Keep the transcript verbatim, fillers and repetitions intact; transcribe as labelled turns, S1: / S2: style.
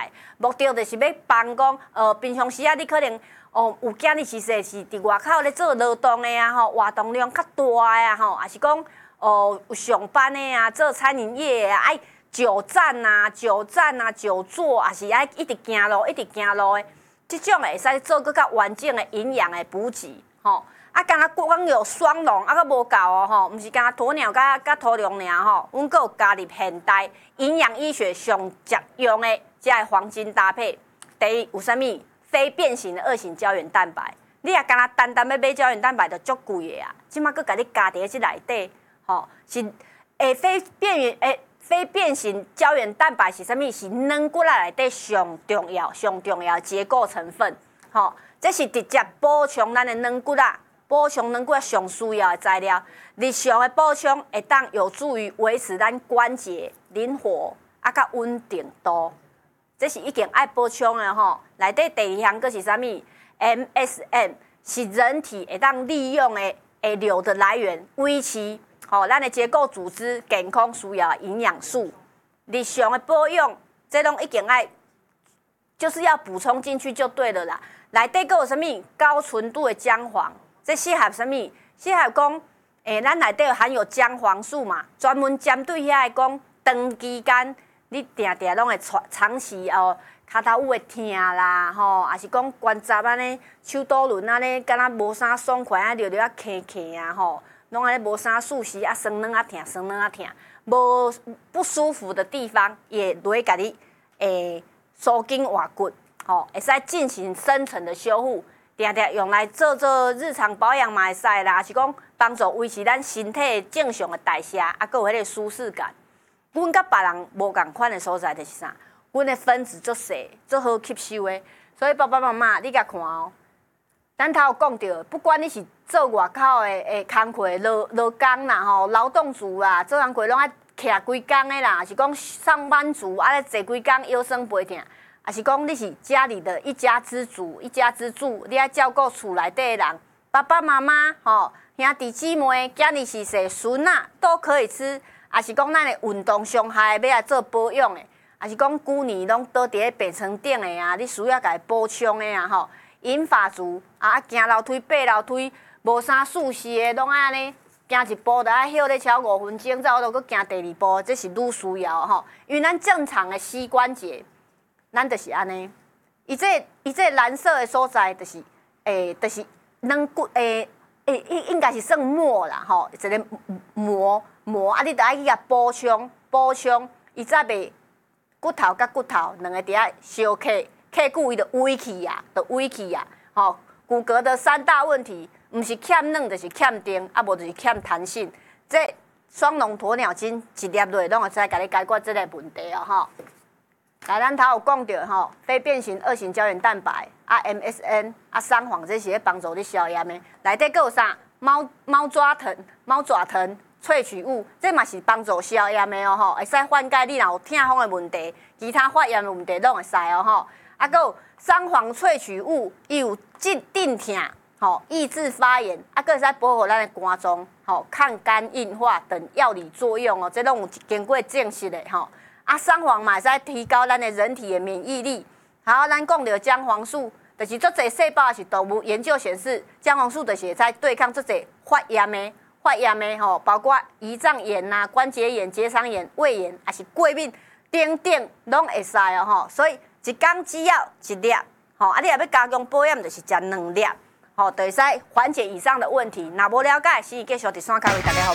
S1: 白，目的就是要帮讲，呃，平常时啊，你可能哦有囝日是说是伫外口咧做劳动的啊，吼，活动量较大的啊，吼，也是讲哦有上班的啊，做餐饮业啊，爱久站啊、久站啊、久坐，也是爱一直行路、一直行路的，即种会使做更较完整的营养的补给，吼。啊，敢若光有双龙，啊，佫无够哦，吼，毋是敢若鸵鸟甲甲鸵龙尔吼，阮佫有加入现代营养医学上实用的即个黄金搭配。第一有啥物？非变形的二型胶原蛋白，你若敢若单单要买胶原蛋白就足贵的啊，即马佫甲你加伫即内底，吼，是诶非变形诶非变形胶原蛋白是啥物？是软骨仔内底上重要、上重要的结构成分，吼，这是直接补充咱的软骨仔。补充软骨仔上需要的材料，日常的补充会当有助于维持咱关节灵活啊，甲稳定度。这是已经爱补充的吼。内底第二项佫是啥物 ？M S M 是人体会当利用的会流的来源，维持吼咱的结构组织健康需要的营养素。日常的保养，这拢已经爱，就是要补充进去就对了啦。内底佫有啥物高纯度的姜黄？这适合啥物？适合讲，诶，咱内底含有姜黄素嘛，专门针对遐个讲长期间你定定拢会长长期哦，骹头有会疼啦，吼，也是讲关节安尼、手倒轮安尼，敢若无啥爽快啊，溜溜啊、磕磕啊，吼，拢安尼无啥舒适啊，酸软啊疼，酸软啊疼，无不舒服的地方，也会甲你诶收紧活骨，吼，会使进行深层的修护。定定用来做做日常保养嘛会使啦，是讲帮助维持咱身体正常的代谢，啊，佮有迄个舒适感。阮甲别人无共款的所在就是啥？阮的分子足细，足好吸收的。所以爸爸妈妈，你甲看哦，咱头有讲到，不管你是做外口的诶工课、劳劳工啦吼，劳动族啦，做工课拢爱徛规工的啦，是讲上班族啊咧坐几工腰酸背痛。也是讲你是家里的一家之主、一家之主，你爱照顾厝内底的人，爸爸妈妈、吼兄弟姊妹、囝儿是说孙仔都可以吃。也是讲咱的运动伤害要来做保养的，也是讲旧年拢倒伫咧病床顶的啊，你需要家补充的啊吼。银发族啊，行楼梯、爬楼梯，无啥舒适的，拢爱安尼行一步就爱歇咧超五分钟，再后头佫行第二步，这是愈需要吼。因为咱正常的膝关节。咱就是安尼，伊这伊这蓝色的所在，就是诶，就是软骨诶诶，应应该是算膜啦吼，一个膜膜啊，你着爱去甲补充补充，伊才袂骨头甲骨头两个伫遐相克，克久伊就萎去啊，就萎去啊，吼，骨骼的三大问题，毋是欠软，就是欠硬，啊无就是欠弹性。这双龙鸵鸟精一粒落，拢会使甲你解决这个问题哦吼。来，咱头有讲到吼，非变形二型胶原蛋白啊 ，M S N 啊，三黄这些帮助你消炎的。内底佫有啥？猫猫爪藤、猫爪藤萃取物，这嘛是帮助消炎的哦吼，会使缓解你若有痛风的问题，其他发炎的问题拢会使哦吼。啊，佫有三黄萃取物，伊有镇定痛、吼抑制发炎，啊，佫会使保护咱的肝脏、吼抗肝硬化等药理作用哦，这拢有经过证实的吼。啊，三黄嘛会使提高咱的人体的免疫力。好，咱讲到姜黄素，就是足侪细胞是动物研究显示，姜黄素就是会使对抗足侪发炎的、发炎的吼，包括胰脏炎呐、关节炎、结肠炎、胃炎，还是过敏等等，拢会使哦吼。所以一天只要一粒，吼，啊，你若要加强保养，就是食两粒，吼，就会使缓解以上的问题。若无了解，先继续伫线卡为大家服务。